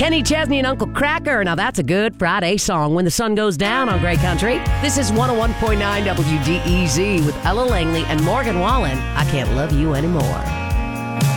Kenny Chesney and Uncle Cracker. Now that's a good Friday song when the sun goes down on Great Country. This is 101.9 WDEZ with Ella Langley and Morgan Wallen. I Can't Love You Anymore.